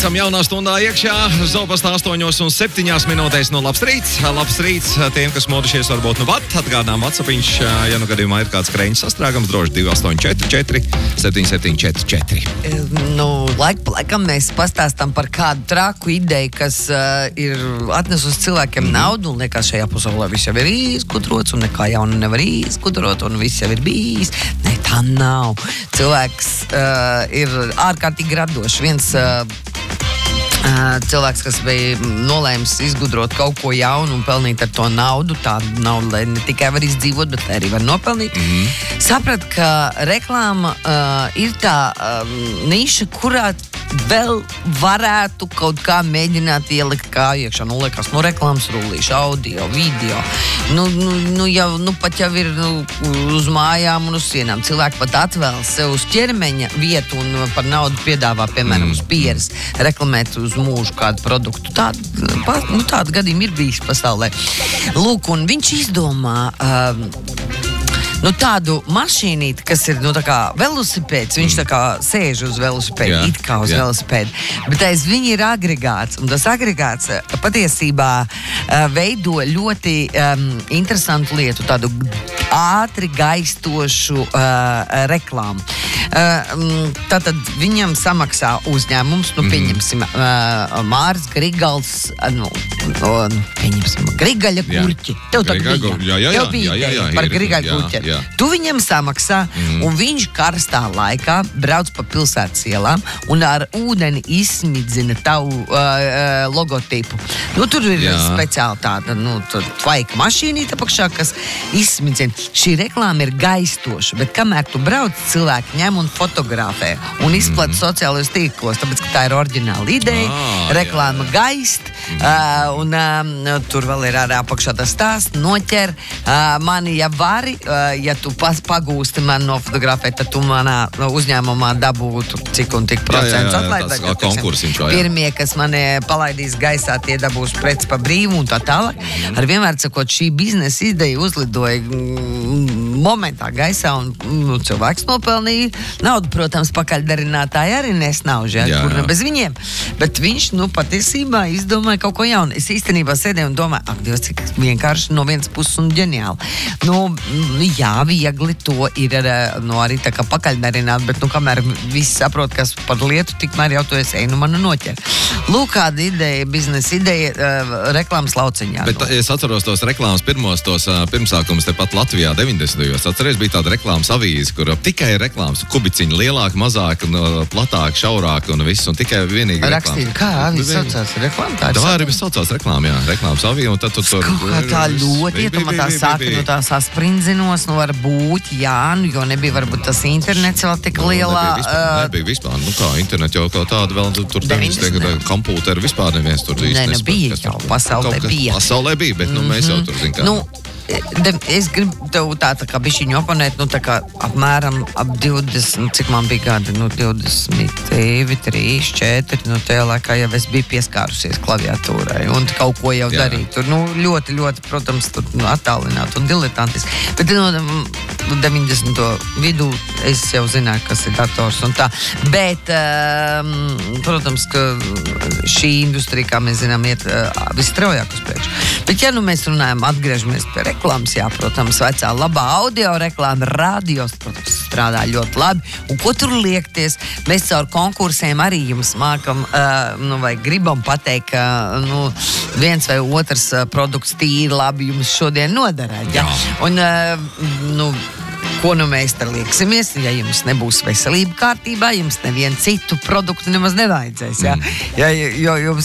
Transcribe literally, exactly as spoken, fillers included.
esam jaunā stundā iekšā. Zobastā astoņos un septiņās minūtēs no labs rīts. Labs rīts tiem, kas modušies varbūt nu vat. Atgādām WhatsAppiņš, ja nu gadījumā ir kāds kreņš sastrāgams, droši divi astoņi četri četri septiņi septiņi četri četri. Nu, laik pa laikam mēs pastāstam par kādu traku ideju, kas uh, ir atnesusi cilvēkiem mm. naudu, un liekas, šajā pasaulē viss jau ir izgudrots, un nekā jauna nevar izgudrot, un viss jau ir bijis. Ne, tā nav. Cilvēks uh, ir ārkārtīgi radošs. Viens uh, uh, cilvēks, kas bija nolēmis izgudrot kaut ko jaunu un pelnīt ar to naudu, tādu naudu, lai ne tikai var izdzīvot, bet arī var nopelnīt, mm. saprat, ka reklāma uh, ir tā uh, niša, kurā vēl varētu kaut kā mēģināt ielikt kā iekšā. Nu, liekas, nu, reklāmas rullīši, audio, video. Nu, nu, nu, jau, nu, pat jau ir nu, uz mājām un uz sienām. Cilvēki pat atvēl sev uz ķermeņa vietu un par naudu piedāvā, piemēram, uz pieres, reklamēt uz mūžu kādu produktu. Tāda, nu, tāda gadījuma ir bijis pasaulē. Lūk, un viņš izdomā um, nu, tādu mašīnīti, kas ir nu, tā kā velosipēds. Viņš tā kā sēž uz velosipēdu, jā, it kā uz jā. velosipēdu. Bet aiz viņa ir agregāts. Un tas agregāts patiesībā uh, veido ļoti um, interesantu lietu, tādu ātri gaistošu uh, reklāmu. Uh, tātad viņam samaksā uzņēmums, nu, pieņemsim, uh, Māris Grigals, uh, nu, uh, pieņemsim, Grigaļa kurķi. Tev tā bija. Jā, jā, jā, Tev bija jā, jā, jā, par ir, Grigaļa jā, kurķi. jā. Tu viņam samaksā, mm. un viņš karstā laikā brauc pa pilsētas ielām un ar ūdeni izsmidzina tavu uh, logotipu. Nu, tur ir jā. speciāli tāda, nu, tvaika mašīnīta apakšā, kas izsmidzina. Šī reklāma ir gaistoša, bet kamēr tu brauc, cilvēki ņem un fotografē un izplata mm. sociālajos tīklos, tāpēc, ka tā ir oriģināla ideja, ah, reklāma jā. gaist, mm. uh, un uh, tur vēl ir arī apakšā tas stāsts, noķer uh, mani, ja vari, uh, ja tu pas, pagūsti mani nofotografēt, tad tu manā uzņēmumā dabūtu cik un tik procentus atlaid. Pirmie, kas mani palaidīs gaisā, tie dabūs preci pa brīvu un tā tālāk. Mm. Ar vienmēr sakot, šī biznesa ideja uzlidoja mm, momentā gaisā un mm, cilvēks nopelnīja naudu, protams, pakaļdarinātāji arī nesnauž, ja, kur ne bez viņiem. Bet viņš, nu, patiesībā izdomāja kaut ko jaunu. Es īstenībā sēdēju un domāju, ak, Dievs, cik vienkārši no vienas puses un ģeniāli. Nu, jā, viegli to ir nu, arī tā kā pakaļdarināt, bet, nu, kamēr visi saprot, kas par lietu, tikmēr jau to es eju, nu, manu noķer. Lūk, kāda ideja, biznesa ideja, uh, reklāmas lauciņā. Bet es atceros tos reklāmas pirmos, tos uh, pirmsākumus tepat Latvijā deviņdesmitajos. Atceries, bija tāda reklāmas avīze, kur tikai reklāmas kubiciņi lielāk, mazāk, no, platāk, šaurāk un viss, un tikai vienīgi rakstīja, kā avīze saucās? Reklāma tā ir? Tā arī saucās reklāma, jā, reklāmas avīze, un tad tu tur... Kā tā ļoti, ja tu man tā sāka no tā sasprindzinos, nu var būt, jā, nu, jo nebija varbūt tas internets vēl tik lielā... Nebija vispār, uh, nebija vispār, nu kā, internet jau kā tāda vēl, tur deviņdesmit kompūteri vispār neviens tur īsti ne, nebija jau, pasaulē bija. Pasaulē bija, bet, nu, mm-hmm. mēs jau tur, zin kā... Nu, De, es gribu tev tā, tā kā bišķiņu oponēt, nu tā kā apmēram ap divdesmit, cik man bija gadi, nu divdesmit divi, trīs, četri, nu tajā laikā jau es biju pieskārusies klaviatūrai un kaut ko jau jā. darīju. Tur, nu ļoti, ļoti, protams, tur nu, attālināt un diletantis. Bet, nu, deviņdesmito vidū es jau zināju, kas ir dators un tā. Bet, um, protams, ka šī industrija, kā mēs zinām, iet uh, visstraujāk uz priekšu. Bet, ja nu mēs runājam, atgriežamies pie reklāmas, jā, protams, vecā labā audio reklāma, radios, protams, strādā ļoti labi. Un ko tur liekties? Mēs caur konkursiem arī jums mākam, uh, nu, vai gribam pateikt, ka, nu, viens vai otrs uh, produkts tīri labi jums šodien noderēt, jā. Un, uh, nu, ko nu mēs te lieksimies, ja jums nebūs veselība kārtībā, jums nevienu citu produktu nemaz nevajadzēs, jā. Mm. Ja, jo jums